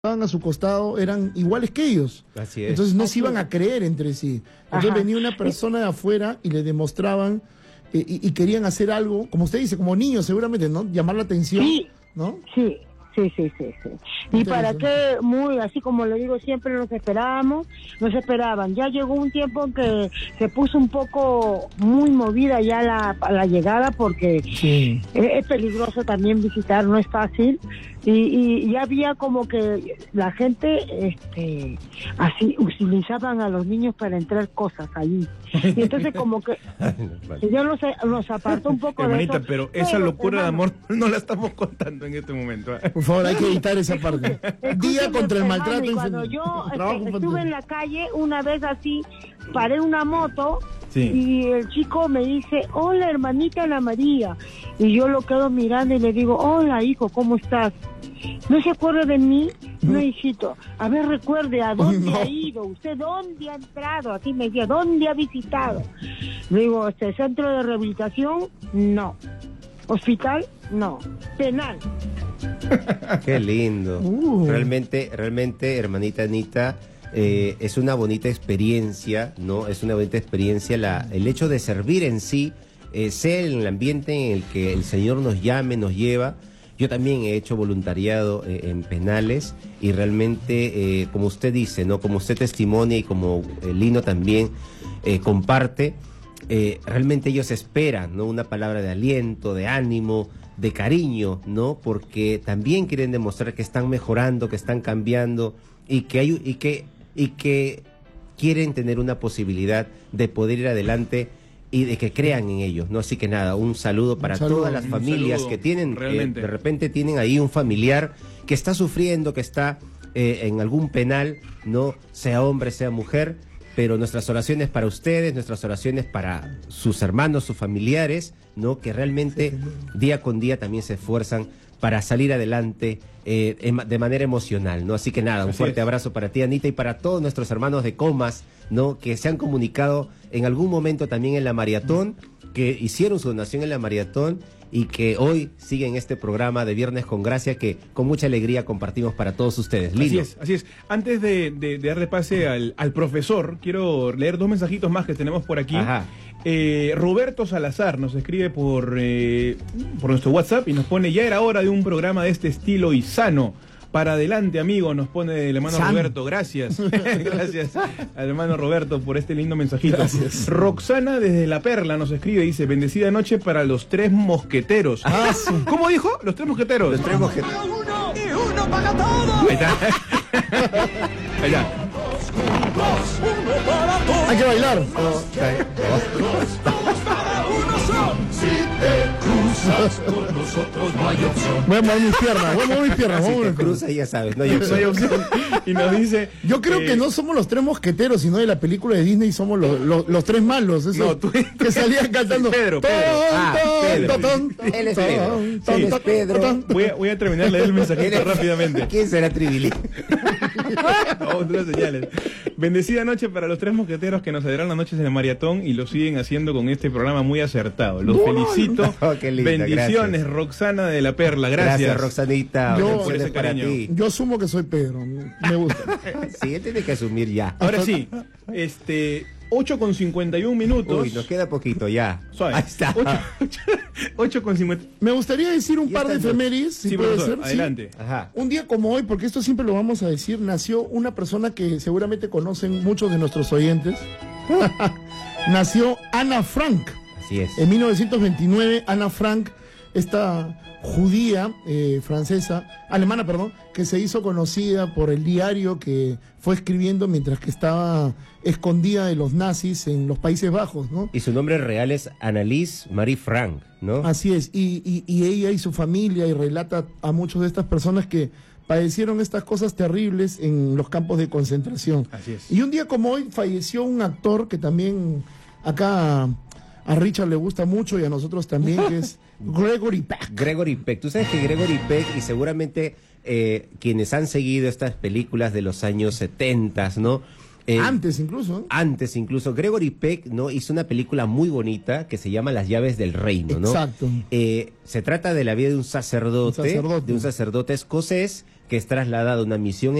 estaban a su costado eran iguales que ellos. Así es. Entonces no Así se iban es. a creer entre sí. Entonces Ajá. venía una persona de afuera y le demostraban y querían hacer algo, como usted dice, como niños seguramente, ¿no? Llamar la atención, Sí. ¿no? Sí. Y para qué, muy así como le digo, siempre nos esperaban. Ya llegó un tiempo en que se puso un poco muy movida ya la llegada, porque Sí. es peligroso también visitar, no es fácil. Y ya había como que la gente así utilizaban a los niños para entrar cosas ahí. Y entonces como que ya nos apartó un poco Hermanita, de eso. pero esa locura de amor no la estamos contando en este momento. Por favor, hay que editar esa parte. Día Escúcheme, contra el hermano, maltrato y cuando infantil. yo Trabajo estuve infantil. en la calle una vez así, paré una moto Sí. y el chico me dice, hola hermanita Ana María, y yo lo quedo mirando y le digo, hola hijo, ¿cómo estás? ¿No se acuerda de mí? No, hijito. A ver, recuerde, ¿a dónde No. ha ido? ¿Usted dónde ha entrado? Así me decía, ¿dónde ha visitado? Le digo, ¿centro de rehabilitación? No. ¿Hospital? No. ¿Penal? Qué lindo. Uh. Realmente, hermanita Anita, es una bonita experiencia, ¿no? Es una bonita experiencia el hecho de servir en sí, sea en el ambiente en el que el Señor nos llame, nos lleva. Yo también he hecho voluntariado en penales y realmente, como usted dice, ¿no? Como usted testimonia y como Lino también comparte, realmente ellos esperan, ¿no? Una palabra de aliento, de ánimo, de cariño, ¿no? Porque también quieren demostrar que están mejorando, que están cambiando y que quieren tener una posibilidad de poder ir adelante y de que crean en ellos, ¿no? Así que nada, un saludo para todas las familias saludo, que tienen, realmente. de repente tienen ahí un familiar que está sufriendo, que está en algún penal, ¿no? Sea hombre, sea mujer, pero nuestras oraciones para ustedes, nuestras oraciones para sus hermanos, sus familiares, ¿no? Que realmente día con día también se esfuerzan para salir adelante de manera emocional, ¿no? Así que nada, un fuerte abrazo para ti, Anita, y para todos nuestros hermanos de Comas, ¿no? Que se han comunicado en algún momento también en la maratón, que hicieron su donación en la maratón y que hoy siguen este programa de Viernes con Gracia que con mucha alegría compartimos para todos ustedes. Lino. Así es. Antes de darle pase al profesor, quiero leer dos mensajitos más que tenemos por aquí. Ajá. Roberto Salazar nos escribe por nuestro WhatsApp y nos pone, ya era hora de un programa de este estilo y sano. Para adelante, amigo, nos pone el hermano Roberto. Gracias. Gracias al hermano Roberto por este lindo mensajito. Gracias. Roxana desde La Perla nos escribe, dice, bendecida noche para los tres mosqueteros. ¿Cómo dijo? Los tres mosqueteros. Los tres mosqueteros. Uno y uno paga todo. Ahí está. Ahí está. Uno para todos. Hay que bailar. Todos para uno son. Si te cruzas con nosotros no hay opción. Voy a mover mis piernas, voy a mover mis piernas. Si voy a mover te mis piernas. cruza, ya sabes, no hay No opción. hay opción. Y nos dice... Yo creo que no somos los tres mosqueteros, sino de la película de Disney somos los tres malos. Esos No, tú- que salían cantando. Pedro. Ah, Pedro. Él es Pedro. Él es Pedro. Voy a terminar de leer el mensajito rápidamente. ¿Quién será Tribilí? Otras señales. Bendecida noche para los tres mosqueteros que nos aderan las noches en el maratón y lo siguen haciendo con este programa muy acertado. Los felicito. Oh, qué linda, Bendiciones, gracias. Roxana de La Perla. Gracias. Roxanita. Yo- Bendiciones por ese para cariño. ti. Yo asumo que soy Pedro. Me gusta. Sí, él tiene que asumir ya. Ahora sí, 8:51 minutos. Uy, nos queda poquito ya. Suave. Ahí está. 8:50. Me gustaría decir un Ya par de está, efemérides, si Sí, puede profesor, ser. ¿sí? adelante. Ajá. Un día como hoy, porque esto siempre lo vamos a decir, nació una persona que seguramente conocen muchos de nuestros oyentes. Nació Ana Frank. Así es. En 1929, Ana Frank, esta judía francesa, alemana, perdón, que se hizo conocida por el diario que fue escribiendo mientras que estaba escondida de los nazis en los Países Bajos, ¿no? Y su nombre real es Anneliese Marie Frank, ¿no? Así es, y ella y su familia, y relata a muchas de estas personas que padecieron estas cosas terribles en los campos de concentración. Así es. Y un día como hoy falleció un actor que también acá a Richard le gusta mucho y a nosotros también, que es Gregory Peck. Gregory Peck. Tú sabes que Gregory Peck, y seguramente quienes han seguido estas películas de los años 70, ¿no? Antes incluso. Antes incluso, Gregory Peck, ¿no? Hizo una película muy bonita que se llama Las llaves del reino, ¿no? Exacto. Se trata de la vida de un sacerdote, Un sacerdote. de un sacerdote escocés que es trasladado a una misión